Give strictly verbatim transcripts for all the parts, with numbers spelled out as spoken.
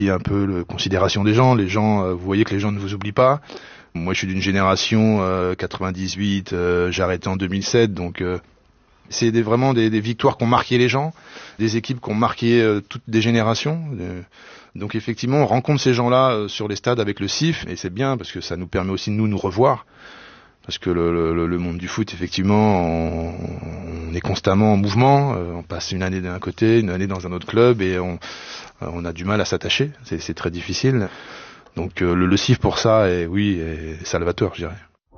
Il y a un peu la considération des gens. Les gens, euh, vous voyez que les gens ne vous oublient pas. Moi, je suis d'une génération euh, quatre-vingt-dix-huit, euh, j'ai arrêté en deux mille sept, donc euh, c'est des, vraiment des, des victoires qui ont marqué les gens, des équipes qui ont marqué euh, toutes des générations. Euh, donc effectivement, on rencontre ces gens-là euh, sur les stades avec le C I F, et c'est bien parce que ça nous permet aussi de nous nous revoir. Parce que le, le, le monde du foot, effectivement, on, on est constamment en mouvement. Euh, on passe une année d'un côté, une année dans un autre club, et on, on a du mal à s'attacher. C'est, c'est très difficile. Donc euh, le, le C I F pour ça est, oui, est salvateur, je dirais.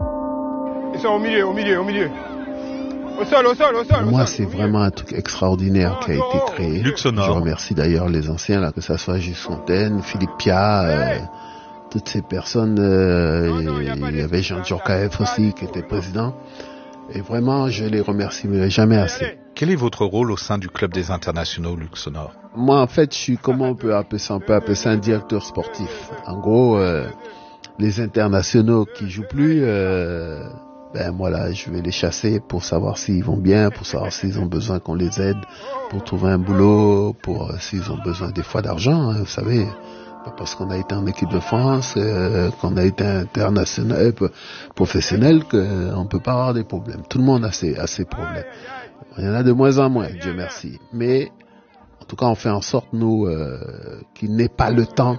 Ils sont au milieu, au milieu, au milieu. Au sol, au sol, au sol. Pour moi, c'est vraiment un truc extraordinaire qui a été créé. Luxonor. Je remercie d'ailleurs les anciens, là, que ça soit Gilles Fontaine, Philippe Pia, euh, toutes ces personnes. Euh, il y avait Jean Djorkaeff aussi qui était président. Et vraiment, je les remercierai jamais assez. Quel est votre rôle au sein du club des internationaux Luxonor? Moi, en fait, je suis, comment on peut appeler ça? On peut appeler ça un directeur sportif. En gros, euh, les internationaux qui jouent plus, euh, ben voilà, je vais les chasser pour savoir s'ils vont bien, pour savoir s'ils ont besoin qu'on les aide, pour trouver un boulot, pour euh, s'ils ont besoin des fois d'argent, hein, vous savez. Pas parce qu'on a été en équipe de France, euh, qu'on a été international, professionnel, qu'on peut pas avoir des problèmes. Tout le monde a ses, a ses problèmes. Il y en a de moins en moins, Dieu merci. Mais en tout cas, on fait en sorte, nous, euh, qu'il n'ait pas le temps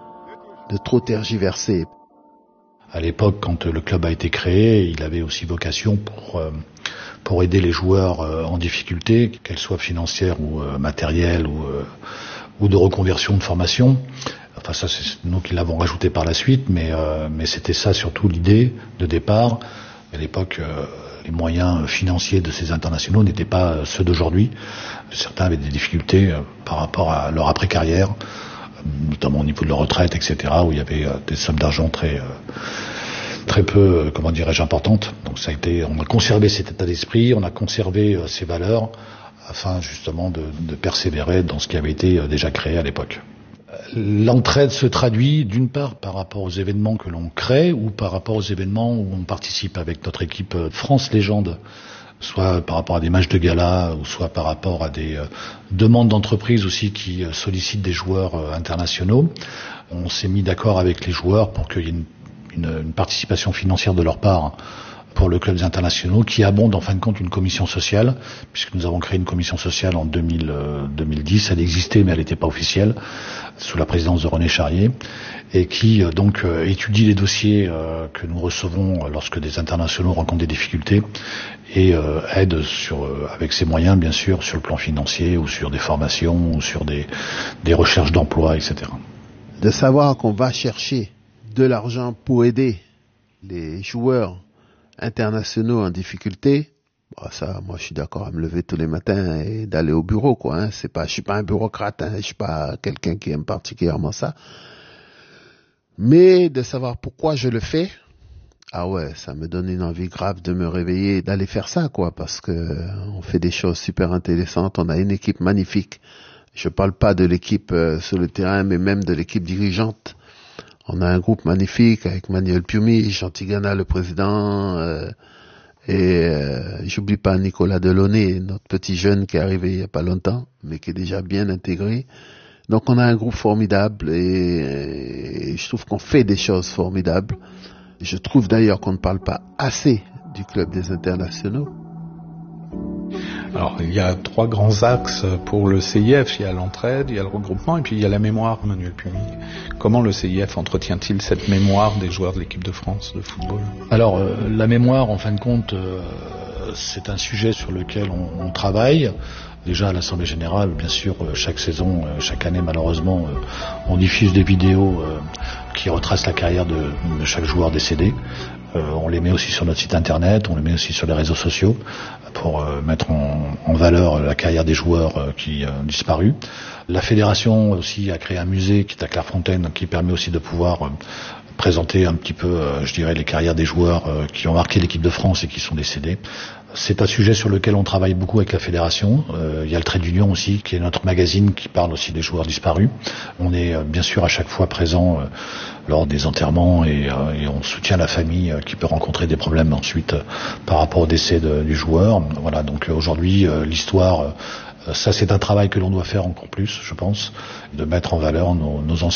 de trop tergiverser. À l'époque, quand le club a été créé, il avait aussi vocation pour euh, pour aider les joueurs euh, en difficulté, qu'elles soient financières ou euh, matérielles ou euh, ou de reconversion de formation. Enfin, ça, c'est nous qui l'avons rajouté par la suite, mais euh, mais c'était ça surtout l'idée de départ. À l'époque, euh, les moyens financiers de ces internationaux n'étaient pas ceux d'aujourd'hui. Certains avaient des difficultés euh, par rapport à leur après-carrière, notamment au niveau de leur retraite, et cetera, où il y avait euh, des sommes d'argent très euh, très peu, euh, comment dirais-je, importantes. Donc ça a été, on a conservé cet état d'esprit, on a conservé euh, ces valeurs, afin justement de, de persévérer dans ce qui avait été euh, déjà créé à l'époque. L'entraide se traduit d'une part par rapport aux événements que l'on crée ou par rapport aux événements où on participe avec notre équipe France Légende, soit par rapport à des matchs de gala ou soit par rapport à des euh, demandes d'entreprises aussi qui euh, sollicitent des joueurs euh, internationaux. On s'est mis d'accord avec les joueurs pour qu'il y ait une, une, une participation financière de leur part pour le club des internationaux qui abonde en fin de compte une commission sociale, puisque nous avons créé une commission sociale en deux mille, euh, deux mille dix, elle existait mais elle n'était pas officielle, sous la présidence de René Charrier, et qui euh, donc euh, étudie les dossiers euh, que nous recevons lorsque des internationaux rencontrent des difficultés et euh, aide sur, euh, avec ses moyens bien sûr, sur le plan financier ou sur des formations ou sur des, des recherches d'emploi, et cetera. De savoir qu'on va chercher de l'argent pour aider les joueurs internationaux en difficulté, bon, ça, moi, je suis d'accord à me lever tous les matins et d'aller au bureau, quoi. Hein. C'est pas, je suis pas un bureaucrate, hein. Je suis pas quelqu'un qui aime particulièrement ça. Mais de savoir pourquoi je le fais, ah ouais, ça me donne une envie grave de me réveiller et d'aller faire ça, quoi, parce que on fait des choses super intéressantes. On a une équipe magnifique. Je parle pas de l'équipe euh, sur le terrain, mais même de l'équipe dirigeante. On a un groupe magnifique avec Manuel Piumi, Jean Tigana, le président, euh, et euh, j'oublie pas Nicolas Delaunay, notre petit jeune qui est arrivé il y a pas longtemps, mais qui est déjà bien intégré. Donc on a un groupe formidable et, et je trouve qu'on fait des choses formidables. Je trouve d'ailleurs qu'on ne parle pas assez du club des internationaux. Alors, il y a trois grands axes pour le C I F. Il y a l'entraide, il y a le regroupement et puis il y a la mémoire, Manuel Piumi. Comment le C I F entretient-il cette mémoire des joueurs de l'équipe de France de football? Alors, euh, la mémoire, en fin de compte, euh, c'est un sujet sur lequel on, on travaille. Déjà à l'Assemblée Générale, bien sûr, euh, chaque saison, euh, chaque année, malheureusement, euh, on diffuse des vidéos euh, qui retracent la carrière de, de chaque joueur décédé. Euh, on les met aussi sur notre site internet, on les met aussi sur les réseaux sociaux pour euh, mettre en, en valeur la carrière des joueurs euh, qui ont euh, disparu. La fédération aussi a créé un musée qui est à Clairefontaine, qui permet aussi de pouvoir euh, présenter un petit peu, euh, je dirais, les carrières des joueurs euh, qui ont marqué l'équipe de France et qui sont décédés. C'est un sujet sur lequel on travaille beaucoup avec la fédération. Euh, il y a le Trait d'Union aussi, qui est notre magazine qui parle aussi des joueurs disparus. On est euh, bien sûr à chaque fois présent euh, lors des enterrements et, euh, et on soutient la famille euh, qui peut rencontrer des problèmes ensuite euh, par rapport au décès de, du joueur. Voilà, donc euh, aujourd'hui euh, l'histoire euh, Ça, c'est un travail que l'on doit faire encore plus, je pense, de mettre en valeur nos, nos anciens